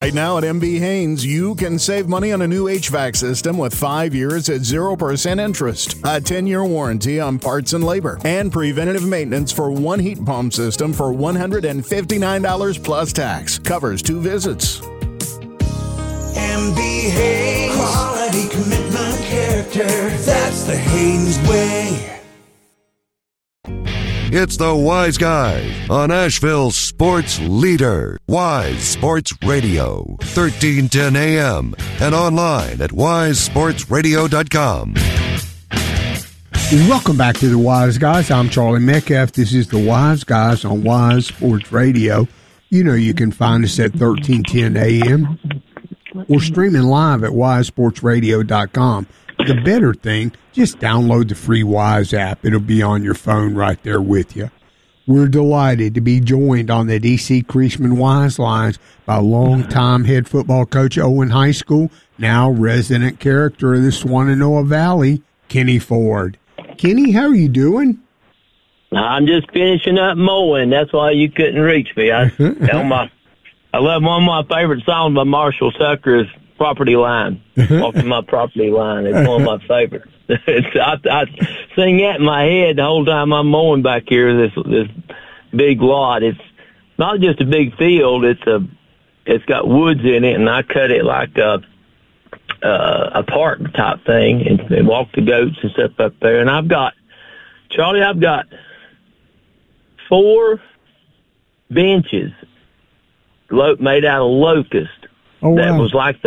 Right now at MB Haynes, you can save money on a new HVAC system with 5 years at 0% interest, a 10-year warranty on parts and labor, and preventative maintenance for one heat pump system for $159 plus tax. Covers 2 visits. MB Haynes, quality, commitment, character. That's the Haynes way. It's the Wise Guys on Asheville's sports leader, Wise Sports Radio, 1310 AM, and online at wisesportsradio.com. Welcome back to the Wise Guys. I'm Charlie Metcalf. This is the Wise Guys on Wise Sports Radio. You know you can find us at 1310 AM. We're streaming live at wisesportsradio.com. The better thing, just download the free Wise app. It'll be on your phone right there with you. We're delighted to be joined on the D.C. Creasman Wise Lines by longtime head football coach Owen High School, now resident character of the Swannanoa Valley, Kenny Ford. Kenny, how are you doing? I'm just finishing up mowing. That's why you couldn't reach me. I love one of my favorite songs by Marshall Tucker is Property Line. Walking my property line. It's one of my favorites. I sing that in my head the whole time I'm mowing back here. This big lot. It's not just a big field. It's got woods in it, and I cut it like a park type thing, and walk the goats and stuff up there. And I've got 4 benches made out of locust. Oh, wow. That was like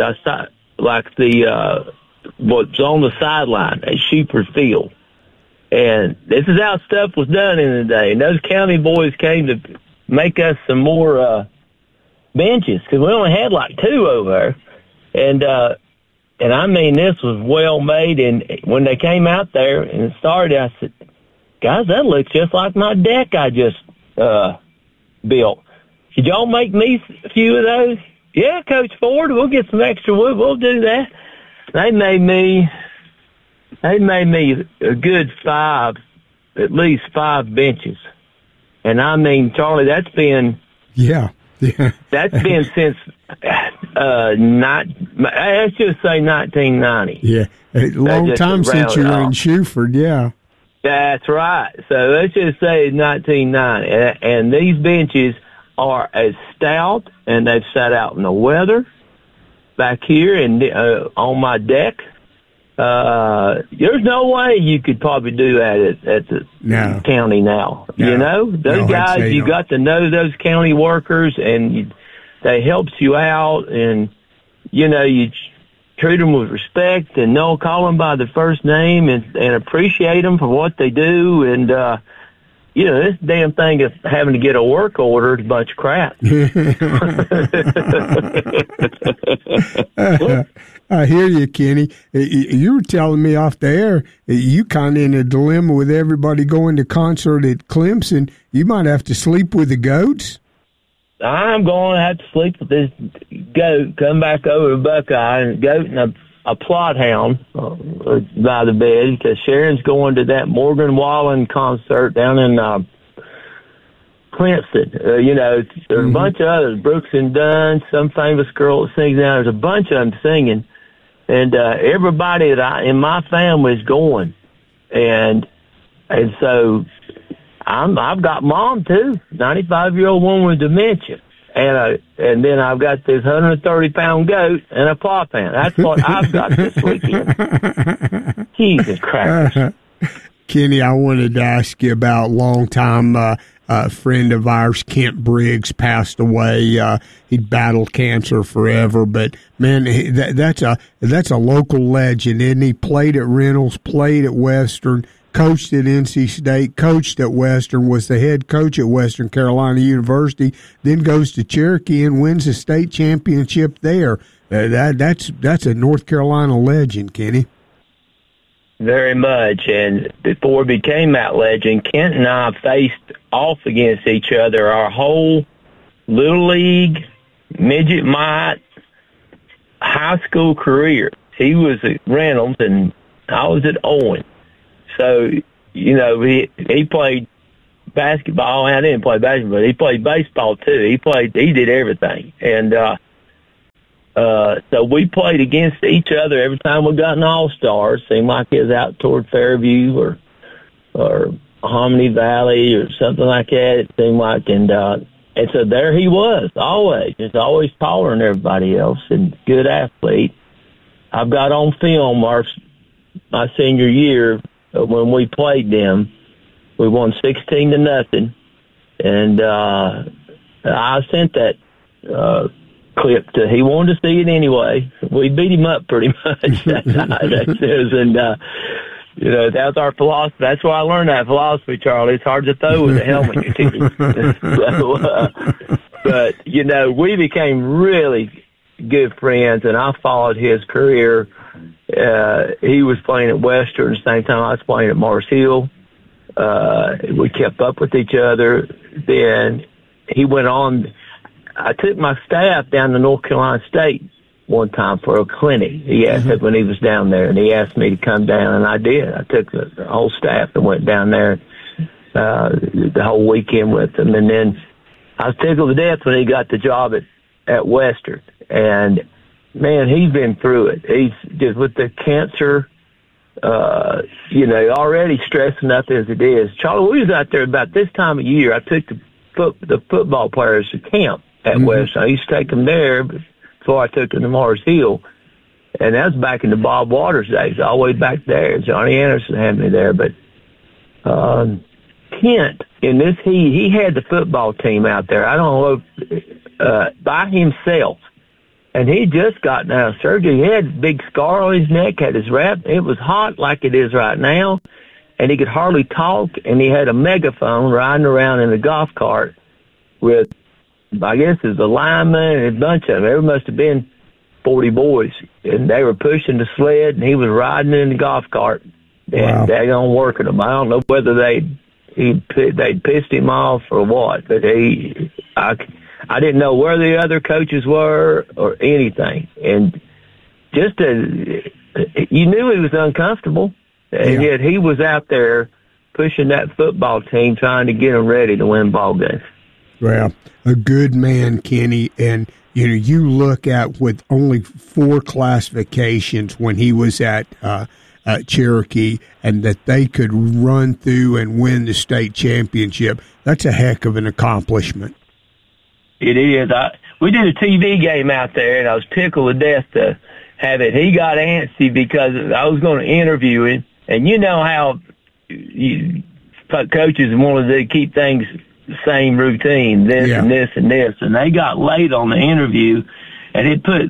what's on the sideline at Sheepers Field. And this is how stuff was done in the day. And those county boys came to make us some more benches, because we only had like 2 over there. And I mean, this was well made. And when they came out there and it started, I said, guys, that looks just like my deck I just built. Could y'all make me a few of those? Yeah, Coach Ford, we'll get some extra wood. We'll do that. They made me a good 5, at least 5 benches. And I mean, Charlie, that's been that's been since let's just say 1990. Yeah, a long time since you were in Shuford. Yeah, that's right. So let's just say 1990, and these benches are as stout, and they've sat out in the weather back here and on my deck. There's no way you could probably do that at the county now. No. You know, those guys, you got to know those county workers, and they helps you out, and you know, you treat them with respect, and call them by their first name, and appreciate them for what they do, and you know, this damn thing of having to get a work order is a bunch of crap. I hear you, Kenny. You were telling me off the air, you kind of in a dilemma with everybody going to concert at Clemson. You might have to sleep with the goats. I'm going to have to sleep with this goat, come back over to Buckeye, and goat and a plot hound by the bed, because Sharon's going to that Morgan Wallen concert down in Clemson. You know, there's a bunch of others, Brooks and Dunn, some famous girl that sings now. There's a bunch of them singing, and everybody in my family is going, and so I've got Mom too, 95-year-old woman with dementia. And then I've got this 130-pound goat and a plot hound. That's what I've got this weekend. Jesus Christ. Kenny, I wanted to ask you about longtime friend of ours, Kent Briggs, passed away. He'd battled cancer forever, but man, that's a local legend, isn't he? Played at Reynolds, played at Western, coached at NC State, coached at Western, was the head coach at Western Carolina University, then goes to Cherokee and wins a state championship there. That's a North Carolina legend, Kenny. Very much. And before he became that legend, Kent and I faced off against each other our whole Little League, midget mite, high school career. He was at Reynolds and I was at Owen. So, you know, he played basketball. I didn't play basketball, but he played baseball too. He did everything. And So we played against each other every time we got an all-star. Seemed like it was out toward Fairview or Harmony Valley or something like that. It seemed like, and so there he was, just always taller than everybody else and good athlete. I've got on film my senior year when we played them. We won 16-0, and I sent that clip to. He wanted to see it anyway. We beat him up pretty much that night. And that's our philosophy. That's why I learned that philosophy, Charlie. It's hard to throw with a helmet. But we became really good friends, and I followed his career. He was playing at Western at the same time I was playing at Mars Hill. We kept up with each other. Then he went on. I took my staff down to North Carolina State one time for a clinic. He asked me when he was down there, and he asked me to come down, and I did. I took the whole staff and went down there the whole weekend with him. And then I was tickled to death when he got the job at Western. And, man, he's been through it. He's just with the cancer, already stressed enough as it is. Charlie, we was out there about this time of year. I took the football players to camp at Western. I used to take them there before I took them to Mars Hill. And that was back in the Bob Waters days, all the way back there. Johnny Anderson had me there. But Kent, in this he had the football team out there. I don't know, by himself. And he just gotten out of surgery. He had a big scar on his neck, had his wrap. It was hot like it is right now. And he could hardly talk. And he had a megaphone riding around in a golf cart with, I guess, there's a lineman and a bunch of them. There must have been 40 boys. And they were pushing the sled, and he was riding in the golf cart. And they don't working them. I don't know whether they'd pissed him off or what. But I didn't know where the other coaches were or anything. And just you knew he was uncomfortable. And yet he was out there pushing that football team, trying to get them ready to win ball games. Well, a good man, Kenny. And, you look at with only 4 classifications when he was at Cherokee, and that they could run through and win the state championship. That's a heck of an accomplishment. It is. We did a TV game out there, and I was tickled to death to have it. He got antsy because I was going to interview him, and you know how coaches wanted to keep things the same routine, and this and this, and they got late on the interview, and it put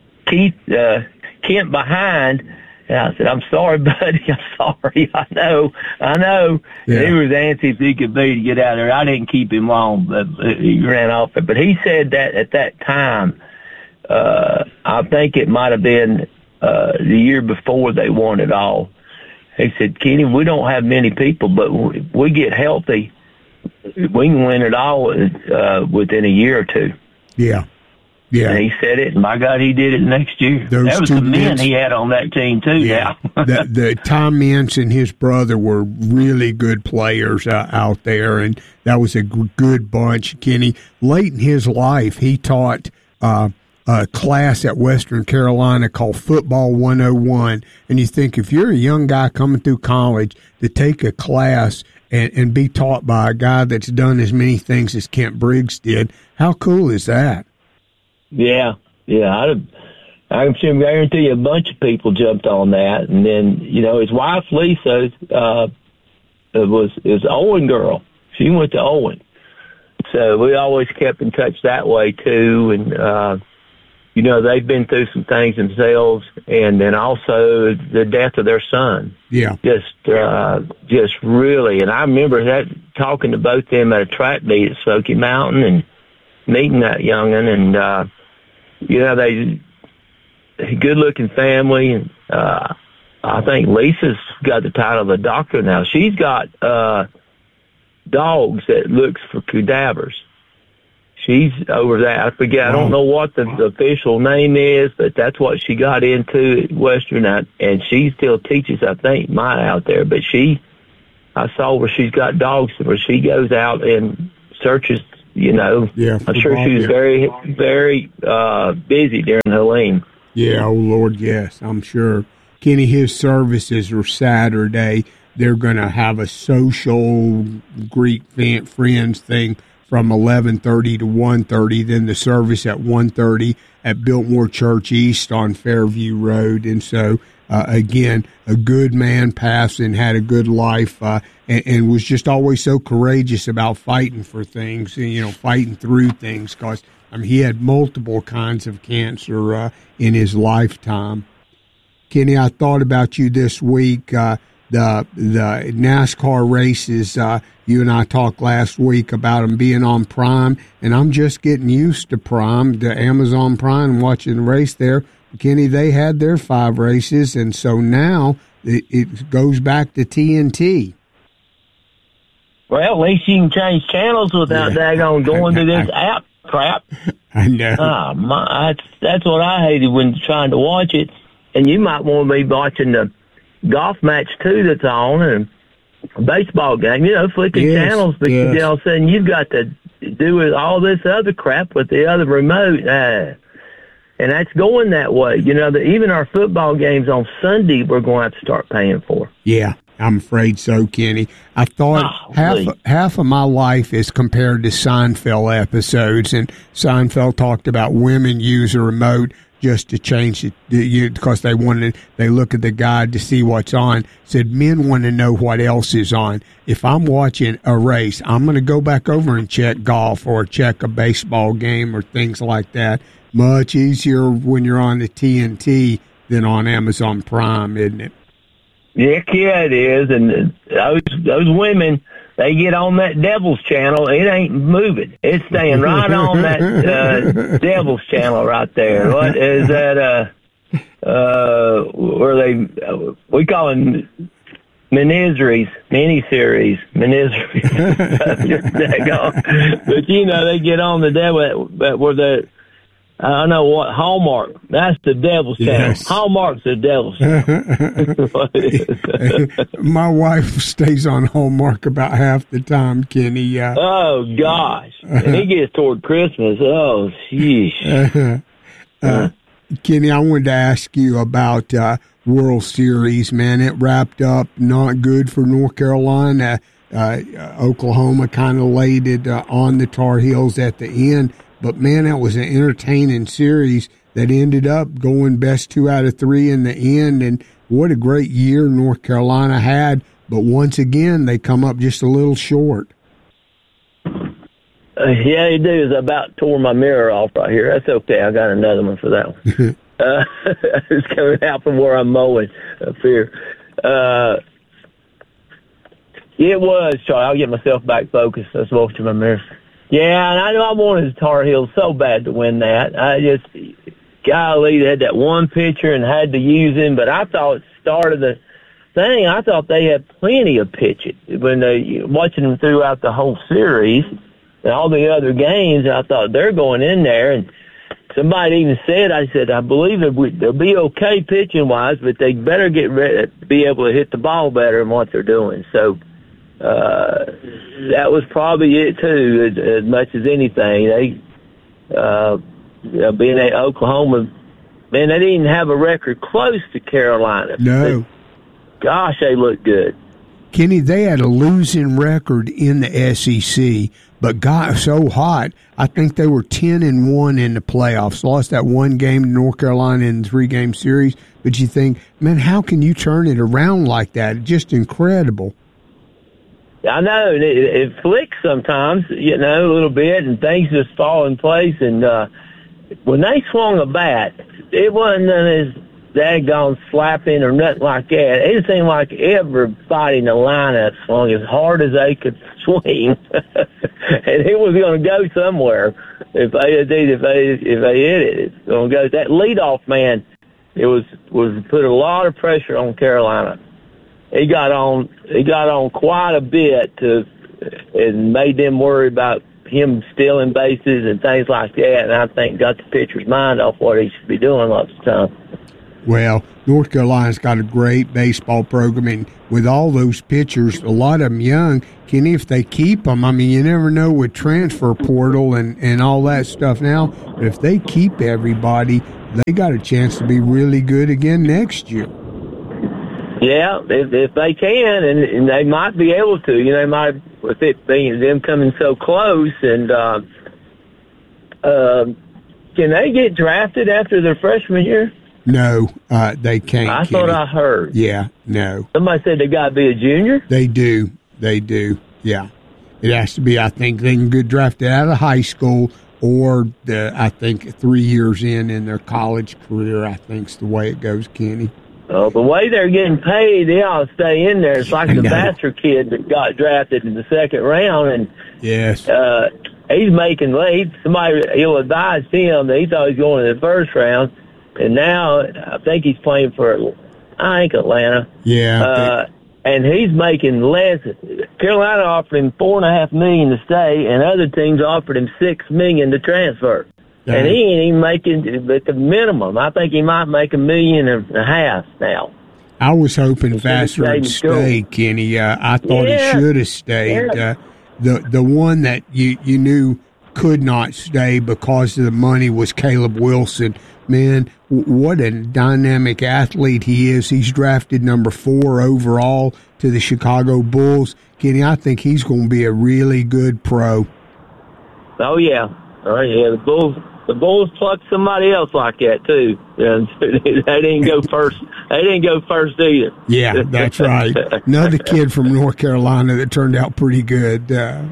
Kent behind. And I said, "I'm sorry, buddy. I'm sorry. I know." Yeah. He was antsy as he could be to get out there. I didn't keep him long, but he ran off it. But he said that at that time, I think it might have been the year before they won it all. He said, "Kenny, we don't have many people, but we get healthy, we can win it all within a year or two." Yeah. Yeah. And he said it, and by God, he did it next year. That was the men he had on that team, too. Yeah. the Tom Mintz and his brother were really good players out there, and that was a good bunch. Kenny, late in his life, he taught a class at Western Carolina called Football 101. And you think, if you're a young guy coming through college to take a class and be taught by a guy that's done as many things as Kent Briggs did, how cool is that? Yeah. I can guarantee you a bunch of people jumped on that. And then, his wife, Lisa, is Owen girl. She went to Owen. So we always kept in touch that way, too. And, they've been through some things themselves. And then also the death of their son. Yeah. Just really. And I remember talking to both them at a track meet at Smoky Mountain and meeting that young'un, and they good-looking family, and I think Lisa's got the title of a doctor now. She's got dogs that looks for cadavers. She's over that. I forget. I don't know what the official name is, but that's what she got into at Western, and she still teaches, I think, mine out there. But I saw where she's got dogs where she goes out and searches Yeah, I'm sure she was very, very busy during Helene. Yeah, oh Lord, yes, I'm sure. Kenny, his services are Saturday. They're going to have a social Greek Friends thing from 11:30 to 1:30. Then the service at 1:30 at Biltmore Church East on Fairview Road. And so, again, a good man passed and had a good life and was just always so courageous about fighting for things, fighting through things because he had multiple kinds of cancer in his lifetime. Kenny, I thought about you this week. The NASCAR races, you and I talked last week about them being on Prime, and I'm just getting used to Prime, the Amazon Prime, and watching the race there. Kenny, they had their 5 races, and so now it goes back to TNT. Well, at least you can change channels without daggone going to this app crap. I know. That's what I hated when trying to watch it. And you might want to be watching the golf match, too, that's on, and a baseball game, flicking channels. But all of a sudden you've got to do with all this other crap with the other remote. And that's going that way. Even our football games on Sunday we're going to have to start paying for. Yeah. I'm afraid so, Kenny. I thought half of my life is compared to Seinfeld episodes, and Seinfeld talked about women use a remote just to change it because they look at the guide to see what's on. Said men want to know what else is on. If I'm watching a race, I'm going to go back over and check golf or check a baseball game or things like that. Much easier when you're on the TNT than on Amazon Prime, isn't it? Yeah, it is. And those women, they get on that Devil's Channel. It ain't moving. It's staying right on that Devil's Channel right there. What is that? We call them miniseries. But they get on the Devil, where I don't know what Hallmark. That's the Devil's Channel. Yes. Hallmark's the Devil's Channel. My wife stays on Hallmark about half the time, Kenny. Oh gosh, and it gets toward Christmas. Oh, sheesh. Kenny, I wanted to ask you about World Series. Man, it wrapped up not good for North Carolina. Oklahoma kind of laid it on the Tar Heels at the end. But, man, that was an entertaining series that ended up going best 2 out of 3 in the end. And what a great year North Carolina had. But once again, they come up just a little short. Yeah, they do. I about tore my mirror off right here. That's okay. I got another one for that one. It's coming out from where I'm mowing up here. It was, Charlie. I'll get myself back focused. Let's walk to my mirror. Yeah, and I know I wanted the Tar Heels so bad to win that. Golly, they had that one pitcher and had to use him, but I thought it started the thing. I thought they had plenty of pitching when watching them throughout the whole series and all the other games. I thought they're going in there, and somebody even said, I believe they'll be okay pitching wise, but they better get ready to be able to hit the ball better than what they're doing. So. That was probably it too, as much as anything. They, being at Oklahoma, man, they didn't have a record close to Carolina. No. Gosh, they looked good. Kenny, they had a losing record in the SEC, but got so hot. I think they were 10-1 in the playoffs. Lost that one game to North Carolina in the 3-game series. But you think, man, how can you turn it around like that? Just incredible. I know, it flicks sometimes, a little bit, and things just fall in place. And when they swung a bat, it wasn't none of this daggone slapping or nothing like that. It seemed like everybody in the lineup swung as hard as they could swing, and it was going to go somewhere. If they hit it, it's going to go. That leadoff man, it was put a lot of pressure on Carolina. He got on quite a bit and made them worry about him stealing bases and things like that, and I think got the pitcher's mind off what he should be doing lots of time. Well, North Carolina's got a great baseball program, and with all those pitchers, a lot of them young, Kenny, if they keep them, I mean, you never know with transfer portal and all that stuff now, but if they keep everybody, they got a chance to be really good again next year. Yeah, if they can, and they might be able to. You know, they might, with it being them coming so close, and can they get drafted after their freshman year? No, they can't. I thought I heard. Yeah, no. Somebody said they got to be a junior? They do. Yeah. It has to be, I think, they can get drafted out of high school or, I think, 3 years in their college career, I think is the way it goes, Kenny. Oh, the way they're getting paid, they ought to stay in there. It's like the Vassar kid that got drafted in the second round, and yes, he's making late. Somebody he'll advise him that he thought he was going in the first round, and now I think he's playing for Atlanta. Yeah, and he's making less. Carolina offered him $4.5 million to stay, and other teams offered him $6 million to transfer. And he ain't even making at the minimum. I think he might make $1.5 million now. I was hoping Vassar would stay, Kenny. I thought he should have stayed. Yeah. The one that you knew could not stay because of the money was Caleb Wilson. Man, what a dynamic athlete he is. He's drafted number 4 overall to the Chicago Bulls. Kenny, I think he's going to be a really good pro. Oh, yeah. The Bulls plucked somebody else like that too. They didn't go first. They didn't go first either. Yeah, that's right. Another kid from North Carolina that turned out pretty good. And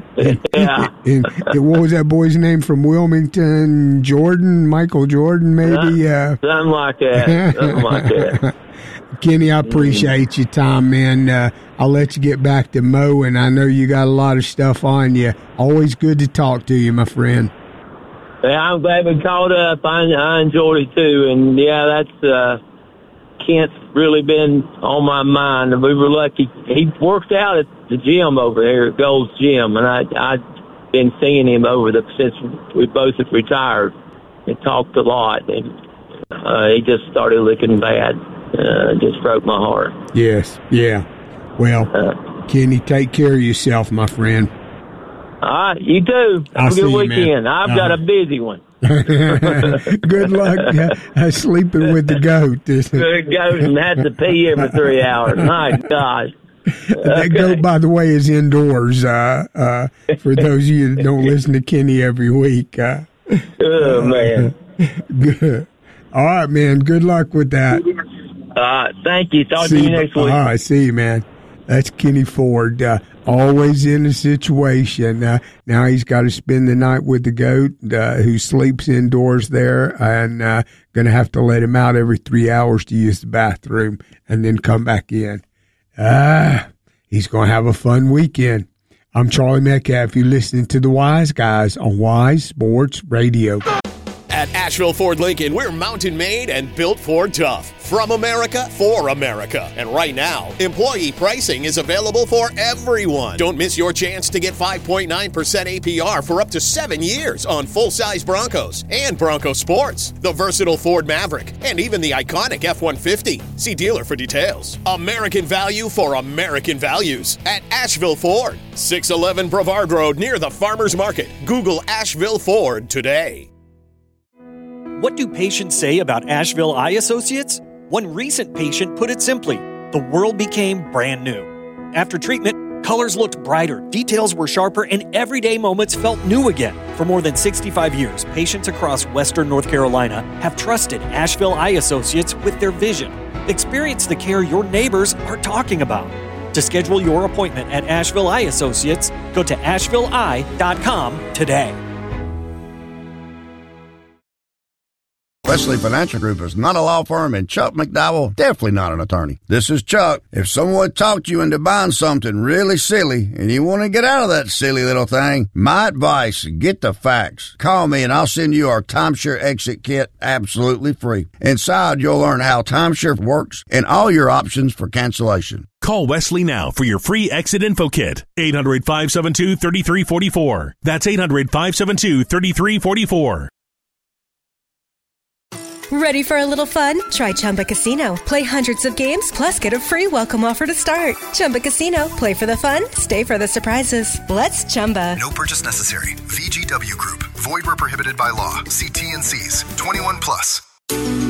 what was that boy's name from Wilmington? Jordan, Michael Jordan, maybe. Something like that. Kenny, I appreciate your time, man. I'll let you get back to mowing. I know you got a lot of stuff on you. Always good to talk to you, my friend. Yeah, I'm glad we called up. I enjoyed it too, and that's Kent's really been on my mind. And we were lucky. He worked out at the gym over there, at Gold's Gym, and I'd been seeing him since we both have retired. And talked a lot, and he just started looking bad. Just broke my heart. Yes, yeah. Well, Kenny, take care of yourself, my friend. All right, you too. Have a good weekend. I've got a busy one. Good luck sleeping with the goat. The goat and had to pee every 3 hours. My gosh. That goat, by the way, is indoors. For those of you that don't listen to Kenny every week. Oh, man. Good. All right, man. Good luck with that. Thank you. Talk to you next week. All right, see you, man. That's Kenny Ford. Always in a situation. Now he's got to spend the night with the goat who sleeps indoors there, and going to have to let him out every 3 hours to use the bathroom and then come back in. He's going to have a fun weekend. I'm Charlie Metcalf. You're listening to The Wise Guys on Wise Sports Radio. At Asheville Ford Lincoln, we're mountain made and built Ford tough. From America, for America. And right now, employee pricing is available for everyone. Don't miss your chance to get 5.9% APR for up to 7 years on full-size Broncos and Bronco Sports, the versatile Ford Maverick, and even the iconic F-150. See dealer for details. American value for American values at Asheville Ford. 611 Brevard Road near the Farmers Market. Google Asheville Ford today. What do patients say about Asheville Eye Associates? One recent patient put it simply, the world became brand new. After treatment, colors looked brighter, details were sharper, and everyday moments felt new again. For more than 65 years, patients across Western North Carolina have trusted Asheville Eye Associates with their vision. Experience the care your neighbors are talking about. To schedule your appointment at Asheville Eye Associates, go to ashevilleeye.com today. Wesley Financial Group is not a law firm, and Chuck McDowell definitely not an attorney. This is Chuck. If someone talked you into buying something really silly and you want to get out of that silly little thing, my advice, get the facts. Call me and I'll send you our timeshare exit kit absolutely free. Inside, you'll learn how timeshare works and all your options for cancellation. Call Wesley now for your free exit info kit. 800-572-3344. That's 800-572-3344. Ready for a little fun? Try Chumba Casino. Play hundreds of games, plus get a free welcome offer to start. Chumba Casino. Play for the fun, stay for the surprises. Let's Chumba. No purchase necessary. VGW Group. Void where prohibited by law. See T&Cs. 21 plus.